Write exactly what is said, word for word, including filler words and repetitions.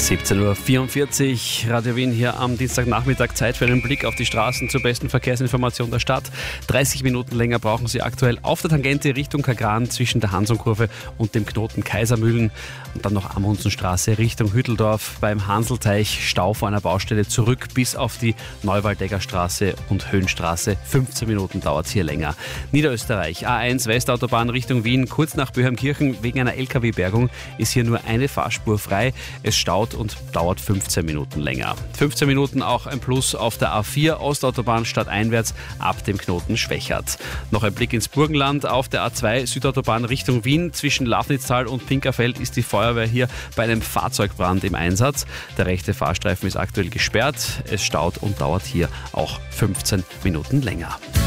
siebzehn Uhr vierundvierzig, Radio Wien hier am Dienstagnachmittag. Zeit für einen Blick auf die Straßen zur besten Verkehrsinformation der Stadt. dreißig Minuten länger brauchen Sie aktuell auf der Tangente Richtung Kagran zwischen der Hansonkurve und dem Knoten Kaisermühlen. Und dann noch Amundsenstraße Richtung Hütteldorf beim Hanselteich. Stau vor einer Baustelle zurück bis auf die Neuwaldegger Straße und Höhenstraße. fünfzehn Minuten dauert es hier länger. Niederösterreich, A eins Westautobahn Richtung Wien. Kurz nach Böhmkirchen wegen einer L K W-Bergung ist hier nur eine Fahrspur frei. Es staut und dauert fünfzehn Minuten länger. fünfzehn Minuten auch ein Plus auf der A vier Ostautobahn stadteinwärts ab dem Knoten Schwächert. Noch ein Blick ins Burgenland. Auf der A zwei Südautobahn Richtung Wien zwischen Lafnitztal und Pinkerfeld ist die Feuerwehr hier bei einem Fahrzeugbrand im Einsatz. Der rechte Fahrstreifen ist aktuell gesperrt. Es staut und dauert hier auch fünfzehn Minuten länger.